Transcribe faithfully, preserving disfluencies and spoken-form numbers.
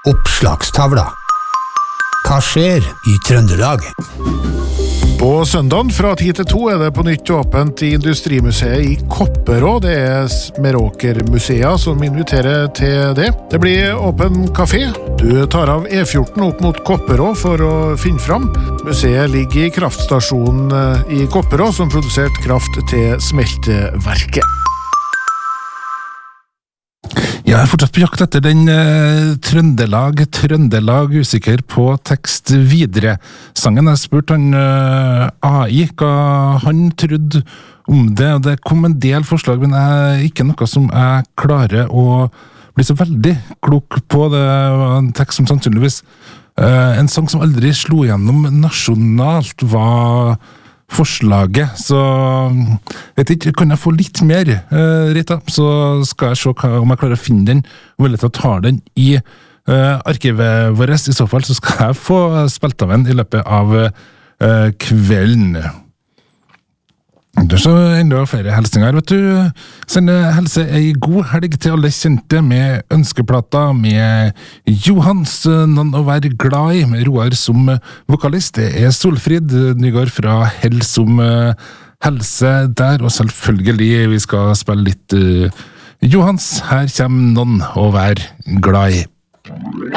Oppslagstavla. Hva skjer i Trøndelag? På søndagen fra ti til to er det på nytt åpent i Industrimuseet i Kopperå. Det er Meråker-museet som inviterer til det. Det blir åpen kafé. Du tar av E fjorten opp mot Kopperå for å finne fram. Museet ligger i kraftstasjonen i Kopperå som produserte kraft til smelteverket. Jeg er fortsatt på jakt etter den eh, Trøndelag, Trøndelag usikker på tekst videre. Sangen har spurt han eh, A I hva han trodde om det, og det kom en del forslag, men det er ikke noe som jeg klarer å bli så veldig klok på. Det var en tekst som sannsynligvis eh, en sang som aldri slo gjennom nasjonalt var forslaget, så vet ikke, kan jeg få litt mer uh, Rita, så skal jeg se hva, om jeg klarer å finne den og vil jeg ta den i uh, arkivet vårt. I så fall så skal jeg få spilt av den i løpet av uh, kvelden. Det er så enda flere helsinger, vet du. Sende helse ei god helg til alle kjente med ønskeplata med Johans Noen å være glad i, med Roar som vokalist. Det er Solfrid Nygaard fra Hell som helse der, og selvfølgelig vi skal spille litt uh, Johans. Her kommer Noen å være glad i.